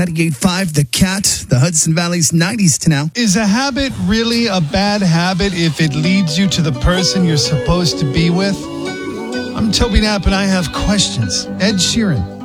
98.5, The Cat, the Hudson Valley's 90s to now. Is a habit really a bad habit if it leads you to the person you're supposed to be with? I'm Toby Knapp, and I have questions. Ed Sheeran.